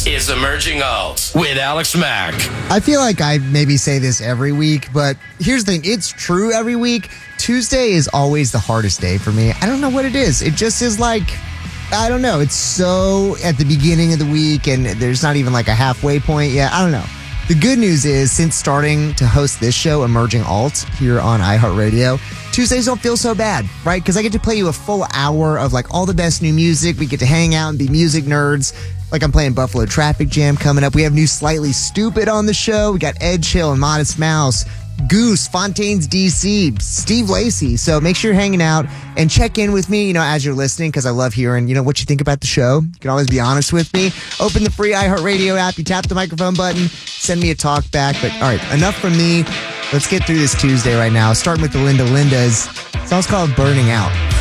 is Emerging Alt with Alex Mack. I feel like I maybe say this every week, but here's the thing. It's true every week. Tuesday is always the hardest day for me. I don't know what it is. It just is like, I don't know. It's so at the beginning of the week, and there's not even like a halfway point yet. I don't know. The good news is, since starting to host this show, Emerging Alt, here on iHeartRadio, Tuesdays don't feel so bad, right? Because I get to play you a full hour of like all the best new music. We get to hang out and be music nerds. Like I'm playing Buffalo Traffic Jam coming up. We have new Slightly Stupid on the show. We got Ed Chill and Modest Mouse, Goose, Fontaines DC, Steve Lacy. So make sure you're hanging out and check in with me, as you're listening, because I love hearing, what you think about the show. You can always be honest with me. Open the free iHeartRadio app. You tap the microphone button, send me a talk back. But all right, enough from me. Let's get through this Tuesday right now. Starting with the Lindas. The song's called Burning Out.